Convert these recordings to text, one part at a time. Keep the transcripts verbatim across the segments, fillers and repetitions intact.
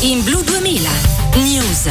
In Blu duemila News.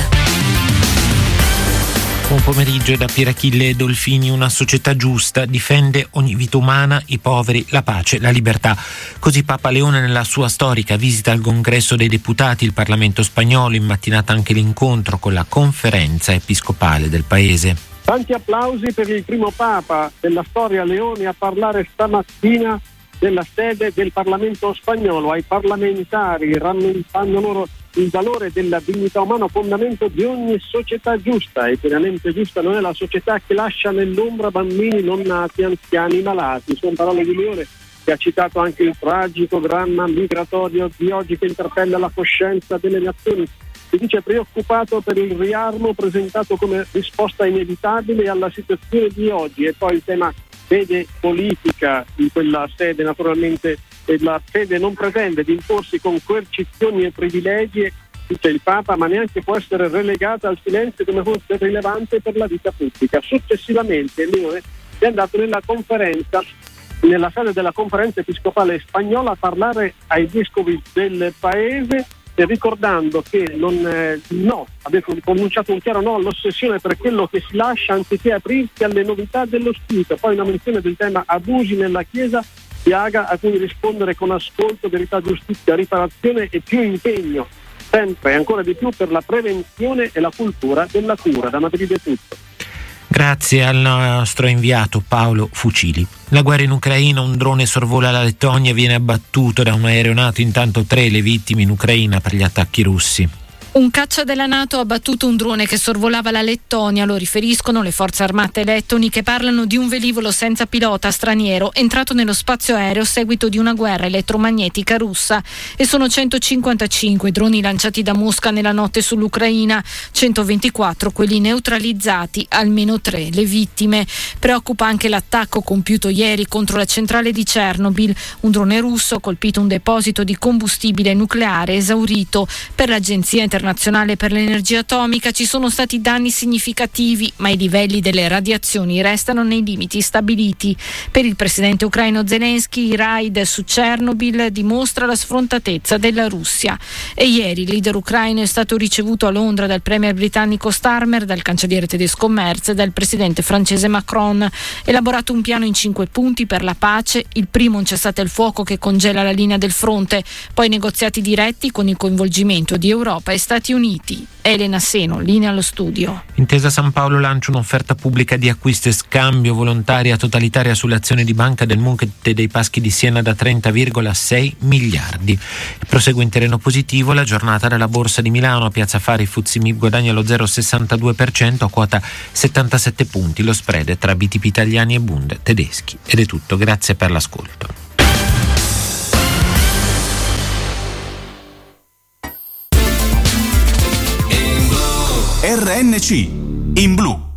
Buon pomeriggio da Pierachille Dolfini. Una società giusta difende ogni vita umana, i poveri, la pace, la libertà. Così Papa Leone nella sua storica visita al Congresso dei Deputati, il Parlamento spagnolo, in mattinata anche l'incontro con la conferenza episcopale del paese. Tanti applausi per il primo Papa della storia Leone a parlare stamattina della sede del Parlamento spagnolo ai parlamentari, rammentando loro il valore della dignità umana, fondamento di ogni società giusta. E pienamente giusta non è la società che lascia nell'ombra bambini non nati, anziani, malati. Sono parole di Leone, che ha citato anche il tragico dramma migratorio di oggi che interpella la coscienza delle nazioni. Si dice preoccupato per il riarmo presentato come risposta inevitabile alla situazione di oggi. E poi il tema fede politica in quella sede, naturalmente la fede non pretende di imporsi con coercizioni e privilegi, dice il Papa, ma neanche può essere relegata al silenzio come fosse rilevante per la vita pubblica. Successivamente Leone è andato nella conferenza, nella sede della conferenza episcopale spagnola a parlare ai vescovi del paese, ricordando che non eh, no, aveva pronunciato un chiaro no all'ossessione per quello che si lascia anziché aprirsi alle novità dello spirito. Poi una menzione del tema abusi nella Chiesa, piaga a cui rispondere con ascolto, verità, giustizia, riparazione e più impegno, sempre e ancora di più per la prevenzione e la cultura della cura. Da Madrid è tutto. Grazie al nostro inviato Paolo Fucili. La guerra in Ucraina, un drone sorvola la Lettonia e viene abbattuto da un aeronato, intanto tre le vittime in Ucraina per gli attacchi russi. Un caccia della NATO ha abbattuto un drone che sorvolava la Lettonia, lo riferiscono le forze armate lettoni, che parlano di un velivolo senza pilota straniero entrato nello spazio aereo a seguito di una guerra elettromagnetica russa. E sono centocinquantacinque i droni lanciati da Mosca nella notte sull'Ucraina, centoventiquattro quelli neutralizzati, almeno tre le vittime. Preoccupa anche l'attacco compiuto ieri contro la centrale di Chernobyl. Un drone russo ha colpito un deposito di combustibile nucleare esaurito. Per l'Agenzia internazionale Internazionale per l'energia atomica ci sono stati danni significativi, ma i livelli delle radiazioni restano nei limiti stabiliti. Per il presidente ucraino Zelensky, il raid su Chernobyl dimostra la sfrontatezza della Russia. E ieri il leader ucraino è stato ricevuto a Londra dal premier britannico Starmer, dal cancelliere tedesco Merz e dal presidente francese Macron. Elaborato un piano in cinque punti per la pace, il primo un cessate il fuoco che congela la linea del fronte, poi negoziati diretti con il coinvolgimento di Europa e Stati Uniti. Elena Seno, linea allo studio. Intesa San Paolo lancia un'offerta pubblica di acquisto e scambio volontaria totalitaria sulle azioni di Banca del Monte dei Paschi di Siena da trenta virgola sei miliardi. Prosegue in terreno positivo la giornata della Borsa di Milano. A Piazza Affari F T S E M I B guadagna lo zero virgola sessantadue per cento a quota settantasette punti. Lo spread è tra B T P italiani e Bund tedeschi. Ed è tutto, grazie per l'ascolto. R N C in blu.